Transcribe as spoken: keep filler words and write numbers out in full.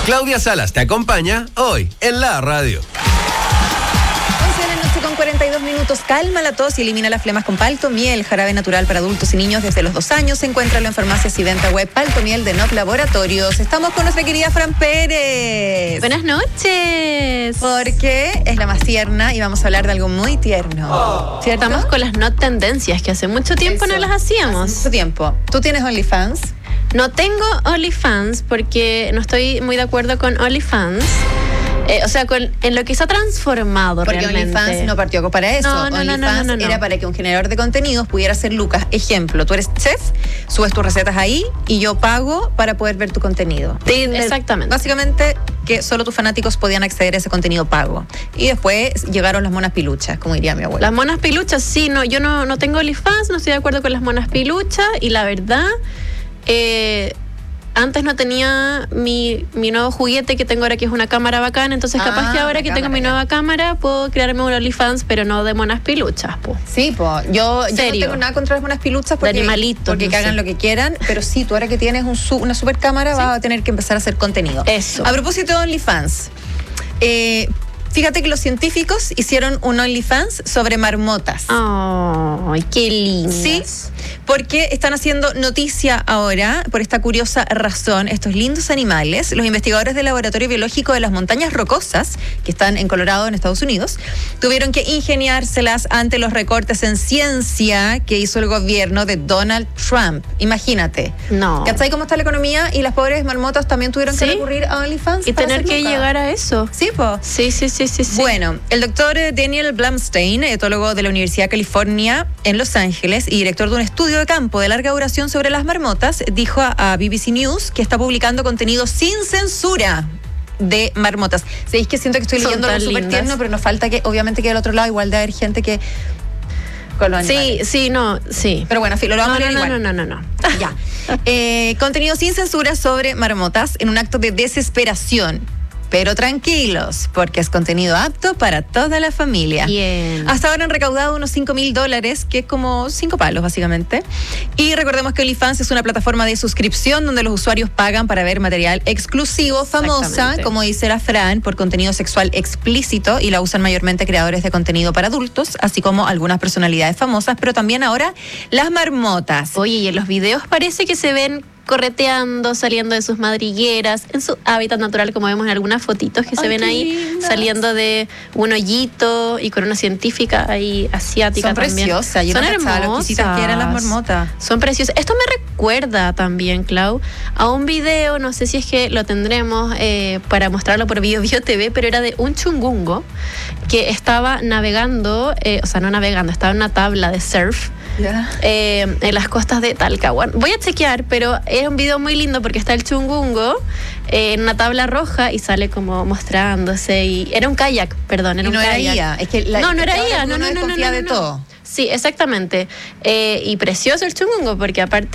Claudia Salas te acompaña hoy en la radio. once de la noche con cuarenta y dos minutos. Calma la tos y elimina las flemas con Paltomiel, jarabe natural para adultos y niños desde los dos años. Encuéntralo en farmacias y venta web. Paltomiel de Noc Laboratorios. Estamos con nuestra querida Fran Pérez. Buenas noches. Porque es la más tierna y vamos a hablar de algo muy tierno. Oh. ¿Cierto? Estamos con las not tendencias que hace mucho tiempo Eso, no las hacíamos. Hace mucho tiempo. ¿Tú tienes OnlyFans? No tengo OnlyFans porque no estoy muy de acuerdo con OnlyFans. Eh, o sea, con, en lo que se ha transformado Porque realmente. OnlyFans no partió para eso. No, no, OnlyFans no, no, no, no. era para que un generador de contenidos pudiera hacer lucas. Ejemplo, tú eres chef, subes tus recetas ahí y yo pago para poder ver tu contenido. Exactamente. Básicamente que solo tus fanáticos podían acceder a ese contenido pago. Y después llegaron las monas piluchas, como diría mi abuela. Las monas piluchas, sí, no, yo no, no tengo OnlyFans, no estoy de acuerdo con las monas piluchas y la verdad, eh, antes no tenía mi, mi nuevo juguete que tengo ahora, que es una cámara bacana, entonces capaz Ah, que ahora la que tengo cámara, mi ya. nueva cámara puedo crearme un OnlyFans, pero no de monas piluchas, po. Sí, pues yo, yo no Serio. tengo nada contra las monas piluchas porque, De animalitos, porque no que hagan sé. lo que quieran, pero sí, tú ahora que tienes un su- una super cámara vas a tener que empezar a hacer contenido. Eso. A propósito de OnlyFans, eh, fíjate que los científicos hicieron un OnlyFans sobre marmotas. Ay, qué lindo. Sí, porque están haciendo noticia ahora por esta curiosa razón. Estos lindos animales, los investigadores del Laboratorio Biológico de las Montañas Rocosas, que están en Colorado, en Estados Unidos, tuvieron que ingeniárselas ante los recortes en ciencia que hizo el gobierno de Donald Trump. Imagínate. No. ¿Cachai cómo está la economía? Y las pobres marmotas también tuvieron que Sí. recurrir a OnlyFans Y para tener hacer que lucas. llegar a eso. Sí, po. Sí, sí, sí, sí, sí. Bueno, el doctor Daniel Blumstein, etólogo de la Universidad de California en Los Ángeles y director de un estudio de campo de larga duración sobre las marmotas, dijo a, a B B C News que está publicando contenido sin censura de marmotas. Sabéis que siento que estoy Son leyendo algo tan súper lindas. tierno, pero nos falta que, obviamente, que del otro lado igual de haber gente que con los Sí, animales. sí, no, sí. Pero bueno, filo, lo vamos no, a leer no, igual. no, no, no, no. Ya. Eh, contenido sin censura sobre marmotas en un acto de desesperación. Pero tranquilos, porque es contenido apto para toda la familia. Bien. Hasta ahora han recaudado unos cinco mil dólares, que es como cinco palos, básicamente. Y recordemos que OnlyFans es una plataforma de suscripción donde los usuarios pagan para ver material exclusivo, famosa, Exactamente. como dice la Fran, por contenido sexual explícito, y la usan mayormente creadores de contenido para adultos, así como algunas personalidades famosas, pero también ahora las marmotas. Oye, y en los videos parece que se ven correteando, saliendo de sus madrigueras, en su hábitat natural, como vemos en algunas fotitos que se Ay, ven qué ahí, lindas. saliendo de un hoyito y con una científica ahí asiática Son también. preciosas, yo Son no cachaba lo hermosas. exquisitas que eran las marmotas. Son preciosas. Esto me recuerda también, Clau, a un video, no sé si es que lo tendremos eh, para mostrarlo por Bio Bio T V, pero era de un chungungo que estaba navegando, eh, o sea, no navegando, estaba en una tabla de surf. Ya. Eh, en las costas de Talcahuano. Voy a chequear, pero es un video muy lindo porque está el chungungo eh, en una tabla roja y sale como mostrándose. Y era un kayak, perdón, era Y no un era kayak. I A, es que la- no, no era ahora I A, uno no, no, no, no, desconfía no, de no. todo. Sí, exactamente. Eh, y precioso el chungungo porque aparte